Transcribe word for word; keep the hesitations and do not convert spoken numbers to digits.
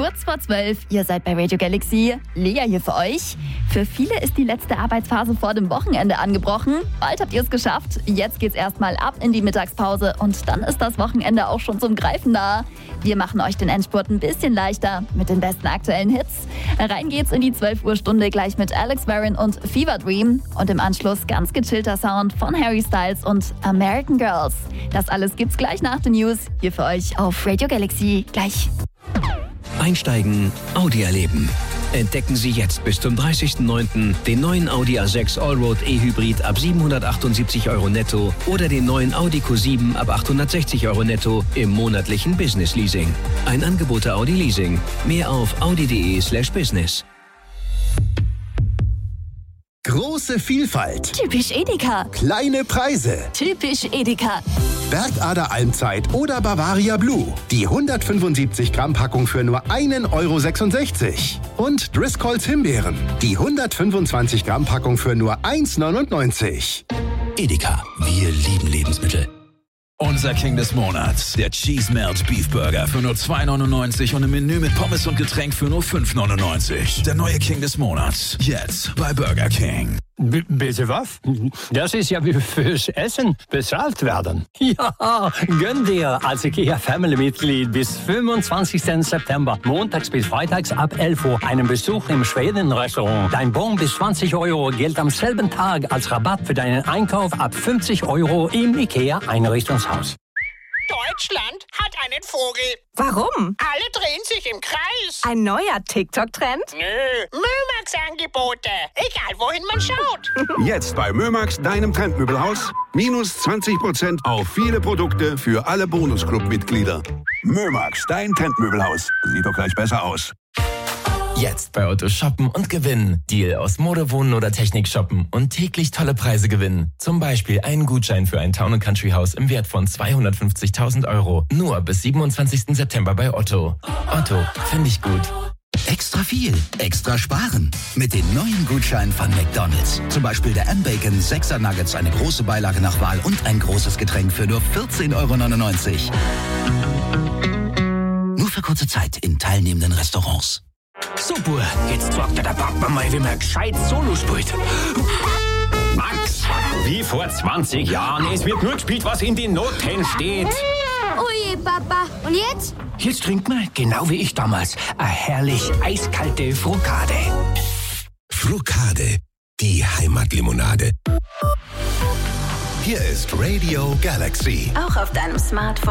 kurz vor zwölf. Ihr seid bei Radio Galaxy. Lea hier für euch. Für viele ist die letzte Arbeitsphase vor dem Wochenende angebrochen. Bald habt ihr es geschafft. Jetzt geht's erstmal ab in die Mittagspause und dann ist das Wochenende auch schon zum Greifen nah. Wir machen euch den Endspurt ein bisschen leichter mit den besten aktuellen Hits. Rein geht's in die zwölf Uhr Stunde gleich mit Alex Warren und Fever Dream. Und im Anschluss ganz gechillter Sound von Harry Styles und American Girls. Das alles gibt's gleich nach den News. Hier für euch auf Radio Galaxy. Gleich. Einsteigen, Audi erleben. Entdecken Sie jetzt bis zum dreißigsten neunten den neuen Audi A sechs Allroad E-Hybrid ab siebenhundertachtundsiebzig Euro netto oder den neuen Audi Q sieben ab achthundertsechzig Euro netto im monatlichen Business Leasing. Ein Angebot der Audi Leasing. Mehr auf audi.de slash business. Große Vielfalt. Typisch Edeka. Kleine Preise. Typisch Edeka. Bergader Almzeit oder Bavaria Blue. Die hundertfünfundsiebzig Gramm Packung für nur einen Euro sechsundsechzig. Und Driscolls Himbeeren. Die hundertfünfundzwanzig Gramm Packung für nur eins neunundneunzig. Edeka, wir lieben Lebensmittel. Unser King des Monats, der Cheese Melt Beef Burger für nur zwei neunundneunzig und ein Menü mit Pommes und Getränk für nur fünf neunundneunzig. Der neue King des Monats, jetzt bei Burger King. B- bitte was? Das ist ja wie fürs Essen bezahlt werden. Ja, gönn dir als IKEA Family-Mitglied bis fünfundzwanzigsten September, montags bis freitags ab elf Uhr, einen Besuch im Schweden-Restaurant. Dein Bon bis zwanzig Euro gilt am selben Tag als Rabatt für deinen Einkauf ab fünfzig Euro im IKEA-Einrichtungshaus. Deutschland hat einen Vogel. Warum? Alle drehen sich im Kreis. Ein neuer TikTok-Trend? Nö, Mömax-Angebote. Egal, wohin man schaut. Jetzt bei Mömax, deinem Trendmöbelhaus. Minus zwanzig Prozent auf viele Produkte für alle Bonusclub-Mitglieder. Mömax, dein Trendmöbelhaus. Sieht doch gleich besser aus. Jetzt bei Otto shoppen und gewinnen. Deal aus Mode, Wohnen oder Technik shoppen und täglich tolle Preise gewinnen. Zum Beispiel einen Gutschein für ein Town- und Country-Haus im Wert von zweihundertfünfzigtausend Euro. Nur bis siebenundzwanzigsten September bei Otto. Otto, finde ich gut. Extra viel, extra sparen. Mit den neuen Gutscheinen von McDonald's. Zum Beispiel der M-Bacon sechser Nuggets, eine große Beilage nach Wahl und ein großes Getränk für nur vierzehn Euro neunundneunzig. Nur für kurze Zeit in teilnehmenden Restaurants. Super, jetzt sagt der Papa mal, wie man gescheit Solo spielt. Max, wie vor zwanzig Jahren, es wird nur gespielt, was in den Noten steht. Oje, Papa, und jetzt? Jetzt trinkt man, genau wie ich damals, eine herrlich eiskalte Frukade. Frukade, die Heimatlimonade. Hier ist Radio Galaxy. Auch auf deinem Smartphone.